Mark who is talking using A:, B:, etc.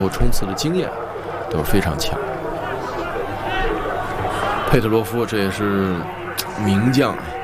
A: 冲刺的经验都是非常强。佩特罗夫这也是名将啊。